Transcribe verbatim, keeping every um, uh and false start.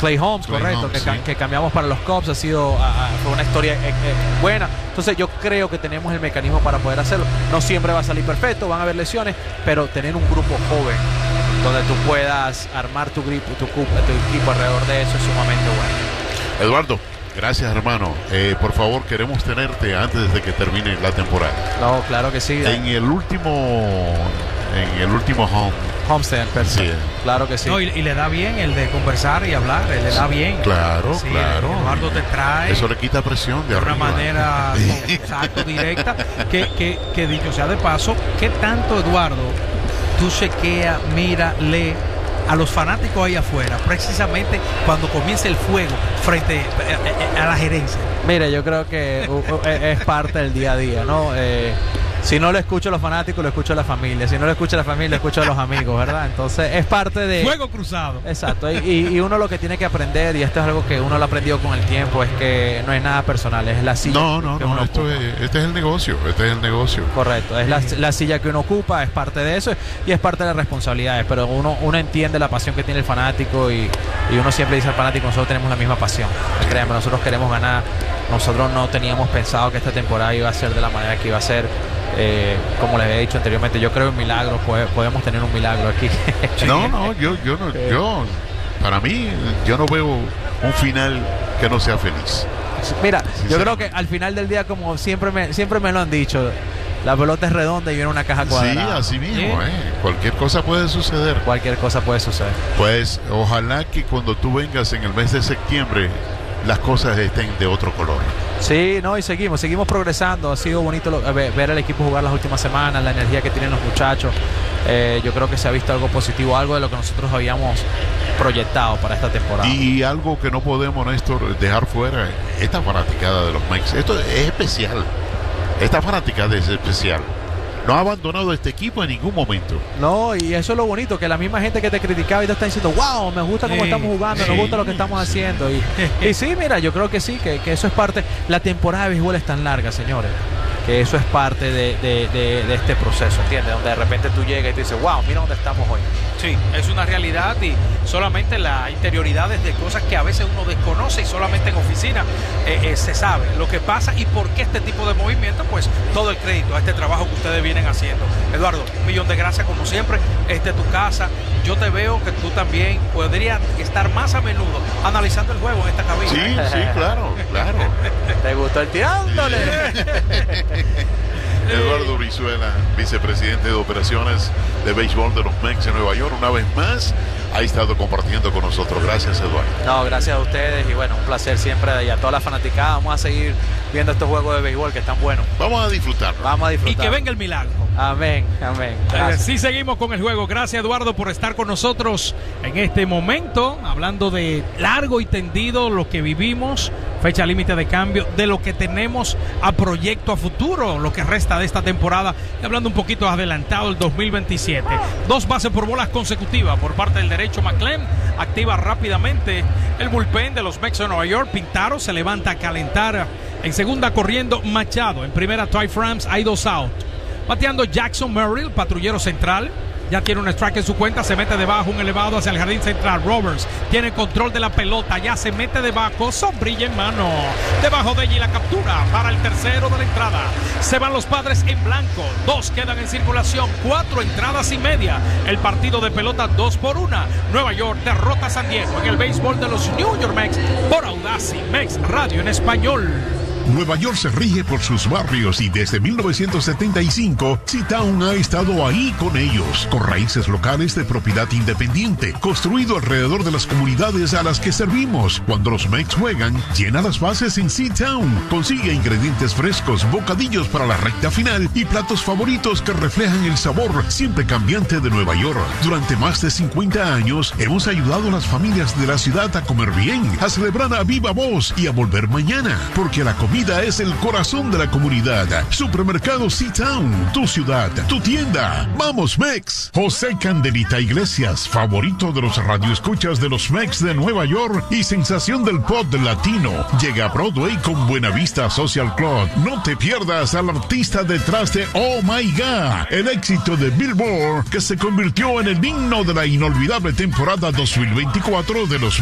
Clay Holmes, Clay correcto, Holmes, que, sí. que cambiamos para los Cubs, ha sido a, a, fue una historia eh, eh, buena. Entonces yo creo que tenemos el mecanismo para poder hacerlo. No siempre va a salir perfecto, van a haber lesiones, pero tener un grupo joven donde tú puedas armar tu, grip, tu, tu equipo alrededor de eso es sumamente bueno. Eduardo, gracias hermano. Eh, por favor, queremos tenerte antes de que termine la temporada. No, claro que sí. En el último, en el último home. Homestead, Sí. claro que sí. No, y, y le da bien el de conversar y hablar, le da bien. Claro, Sí, claro. Eduardo te trae Eso le quita presión de de una arriba. manera exacto, directa, que, que, que dicho sea de paso, ¿qué tanto, Eduardo, tú chequeas, mira, lee a los fanáticos ahí afuera, precisamente cuando comienza el fuego frente a la gerencia? Mire, yo creo que uh, uh, es parte del día a día, ¿no? Eh, si no lo escucho a los fanáticos, lo escucho a la familia. Si no lo escucho a la familia, lo escucho a los amigos, ¿verdad? Entonces es parte de... Fuego cruzado. Exacto. Y, y uno lo que tiene que aprender, y esto es algo que uno lo ha aprendido con el tiempo, es que no es nada personal, es la silla. No, no, que no, uno esto ocupa. es, este es el negocio, este es el negocio. Correcto, es la, la silla que uno ocupa, es parte de eso y es parte de las responsabilidades, pero uno, uno entiende la pasión que tiene el fanático y, y uno siempre dice al fanático, nosotros tenemos la misma pasión, créanme, nosotros queremos ganar, nosotros no teníamos pensado que esta temporada iba a ser de la manera que iba a ser. Eh, como les he dicho anteriormente, yo creo en milagros, pues, podemos tener un milagro aquí. No, no, yo, yo no, yo, para mí, yo no veo un final que no sea feliz. Mira, yo creo que al final del día, como siempre me, siempre me lo han dicho, la pelota es redonda y viene una caja cuadrada. Sí, así mismo, ¿eh? Cualquier cosa puede suceder. Cualquier cosa puede suceder. Pues ojalá que cuando tú vengas en el mes de septiembre, las cosas estén de otro color. Sí, no, y seguimos, seguimos progresando. Ha sido bonito lo, ver, ver al equipo jugar las últimas semanas, la energía que tienen los muchachos. Eh, yo creo que se ha visto algo positivo, algo de lo que nosotros habíamos proyectado para esta temporada. Y algo que no podemos, Néstor, dejar fuera, esta fanaticada de los Mex. Esto es especial. Esta fanaticada es especial. No ha abandonado este equipo en ningún momento. No, y eso es lo bonito, que la misma gente que te criticaba y te está diciendo, wow, me gusta cómo Sí, estamos jugando, sí, nos gusta lo que estamos sí. haciendo. Y, y sí, mira, yo creo que sí, que, que eso es parte. La temporada de béisbol es tan larga, señores, que eso es parte de, de, de, de este proceso, ¿entiendes? Donde de repente tú llegas y tú dices, wow, mira dónde estamos hoy. Sí, es una realidad y solamente la interioridad de cosas que a veces uno desconoce y solamente en oficina eh, eh, se sabe lo que pasa y por qué este tipo de movimientos, pues todo el crédito a este trabajo que ustedes vienen haciendo. Eduardo, un millón de gracias como siempre, esta es tu casa. Yo te veo que tú también podrías estar más a menudo analizando el juego en esta cabina. Sí, sí, claro, claro. ¿Te gustó el tirándole? Eduardo Brizuela, vicepresidente de operaciones de béisbol de los Mets de Nueva York, una vez más ha estado compartiendo con nosotros. Gracias, Eduardo. No, gracias a ustedes y bueno, un placer siempre y a toda la fanaticada. Vamos a seguir viendo estos juegos de béisbol que están buenos. Vamos a disfrutarlo. Vamos a Y disfrutar. que venga el milagro. Amén, amén. Gracias. Sí, seguimos con el juego. Gracias, Eduardo, por estar con nosotros en este momento, hablando de largo y tendido lo que vivimos, fecha límite de cambio, de lo que tenemos a proyecto a futuro, lo que resta de esta temporada, y hablando un poquito adelantado el dos mil veintisiete. Dos bases por bolas consecutivas por parte del derecho. McLean activa rápidamente el bullpen de los Mets de Nueva York. Pintaro se levanta a calentar. En segunda corriendo Machado. En primera Ty France, hay dos out. Bateando Jackson Merrill, patrullero central. Ya tiene un strike en su cuenta, se mete debajo, un elevado hacia el jardín central. Roberts tiene control de la pelota, ya se mete debajo, sombrilla en mano. Debajo de ella y la captura para el tercero de la entrada. Se van los Padres en blanco, dos quedan en circulación, cuatro entradas y media. El partido de pelota dos por una. Nueva York derrota a San Diego en el béisbol de los New York Mets por Audacy Mex Radio en español. Nueva York se rige por sus barrios y desde mil novecientos setenta y cinco, C-Town ha estado ahí con ellos, con raíces locales de propiedad independiente, construido alrededor de las comunidades a las que servimos. Cuando los Mets juegan, llena las bases en C-Town. Consigue ingredientes frescos, bocadillos para la recta final y platos favoritos que reflejan el sabor siempre cambiante de Nueva York. Durante más de cincuenta años, hemos ayudado a las familias de la ciudad a comer bien, a celebrar a viva voz y a volver mañana, porque la comida Vida es el corazón de la comunidad. Supermercado C-Town, tu ciudad, tu tienda. ¡Vamos, Mex! José Candelita Iglesias, favorito de los radioescuchas de los Mex de Nueva York y sensación del pop latino. Llega a Broadway con Buenavista Social Club. No te pierdas al artista detrás de Oh My God, el éxito de Billboard que se convirtió en el himno de la inolvidable temporada dos mil veinticuatro de los